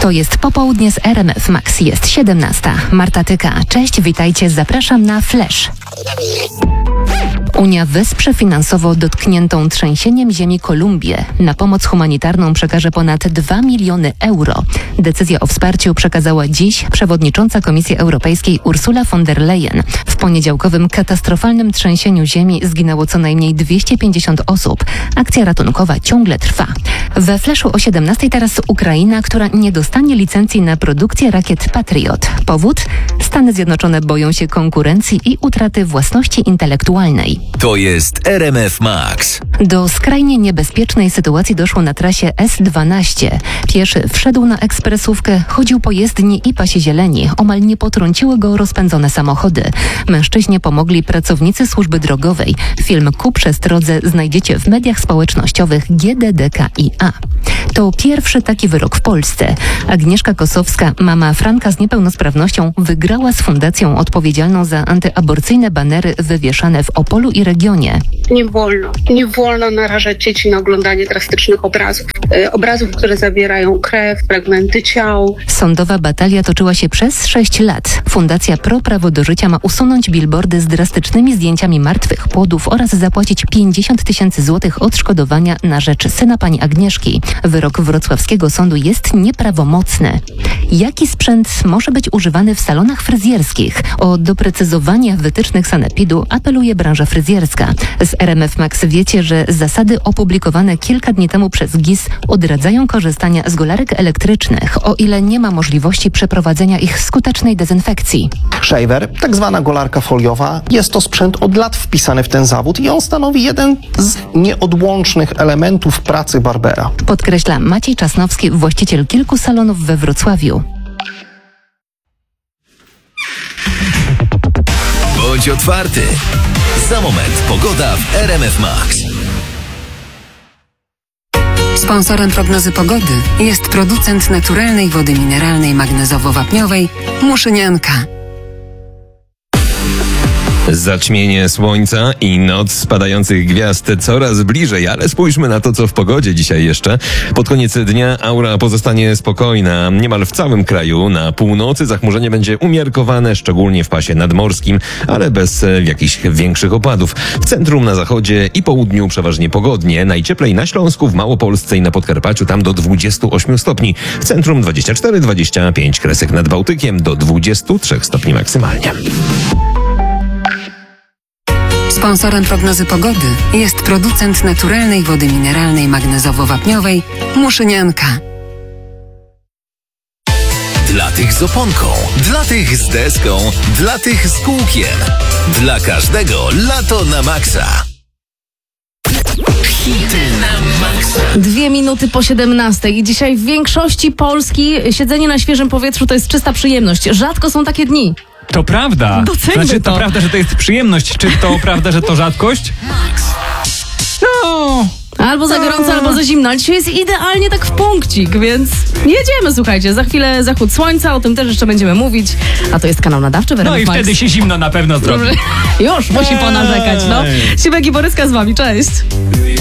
To jest popołudnie z RMF Max. Jest 17. Marta Tyka. Cześć, witajcie. Zapraszam na Flash. Unia wesprze finansowo dotkniętą trzęsieniem ziemi Kolumbię. Na pomoc humanitarną przekaże ponad 2 miliony euro. Decyzję o wsparciu przekazała dziś przewodnicząca Komisji Europejskiej Ursula von der Leyen. W poniedziałkowym katastrofalnym trzęsieniu ziemi zginęło co najmniej 250 osób. Akcja ratunkowa ciągle trwa. We Flashu o 17 teraz Ukraina, która nie dostanie licencji na produkcję rakiet Patriot. Powód? Stany Zjednoczone boją się konkurencji i utraty własności intelektualnej. To jest RMF Max. Do skrajnie niebezpiecznej sytuacji doszło na trasie S12. Pieszy wszedł na ekspresówkę, chodził po jezdni i pasie zieleni. Omal nie potrąciły go rozpędzone samochody. Mężczyźnie pomogli pracownicy służby drogowej. Film ku przestrodze znajdziecie w mediach społecznościowych GDDKiA. To pierwszy taki wyrok w Polsce. Agnieszka Kosowska, mama Franka z niepełnosprawnością, wygrała z fundacją odpowiedzialną za antyaborcyjne banery wywieszane w Opolu i regionie. Nie wolno narażać dzieci na oglądanie drastycznych obrazów, które zawierają krew, fragmenty ciał. Sądowa batalia toczyła się przez 6 lat. Fundacja Pro Prawo do Życia ma usunąć billboardy z drastycznymi zdjęciami martwych płodów oraz zapłacić 50 000 złotych odszkodowania na rzecz syna pani Agnieszki. Wyrok wrocławskiego sądu jest nieprawomocny. Jaki sprzęt może być używany w salonach fryzjerskich? O doprecyzowanie wytycznych sanepidu apeluje branża fryzjerska. Z RMF Max wiecie, że zasady opublikowane kilka dni temu przez GIS odradzają korzystania z golarek elektrycznych, o ile nie ma możliwości przeprowadzenia ich skutecznej dezynfekcji. Shaver, tak zwana golarka foliowa, jest to sprzęt od lat wpisany w ten zawód i on stanowi jeden z nieodłącznych elementów pracy barbera. Podkreśla Maciej Czasnowski, właściciel kilku salonów we Wrocławiu. Bądź otwarty. Za moment pogoda w RMF Max. Sponsorem prognozy pogody jest producent naturalnej wody mineralnej magnezowo-wapniowej Muszynianka. Zaćmienie słońca i noc spadających gwiazd coraz bliżej, ale spójrzmy na to, co w pogodzie dzisiaj jeszcze. Pod koniec dnia aura pozostanie spokojna niemal w całym kraju. Na północy zachmurzenie będzie umiarkowane, szczególnie w pasie nadmorskim, ale bez jakichś większych opadów. W centrum, na zachodzie i południu przeważnie pogodnie. Najcieplej na Śląsku, w Małopolsce i na Podkarpaciu, tam do 28 stopni. W centrum 24-25, Kresek nad Bałtykiem do 23 stopni maksymalnie. Sponsorem prognozy pogody jest producent naturalnej wody mineralnej magnezowo-wapniowej Muszynianka. Dla tych z oponką, dla tych z deską, dla tych z kółkiem. Dla każdego lato na maksa. Hity na maksa. 2 minuty po 17 i dzisiaj w większości Polski siedzenie na świeżym powietrzu to jest czysta przyjemność. Rzadko są takie dni. To prawda. Doceńmy Znaczy, to to. prawda, że to jest przyjemność. Czy to prawda, że to rzadkość? No. Albo za gorąco, albo za zimno. Ale dzisiaj jest idealnie tak w punkcik, więc jedziemy, słuchajcie. Za chwilę zachód słońca, o tym też jeszcze będziemy mówić. A to jest kanał nadawczy w RMF No i Max. wtedy się zimno na pewno zrobi. Już musi ponarzekać, no. Siwek i Boryska z wami, cześć.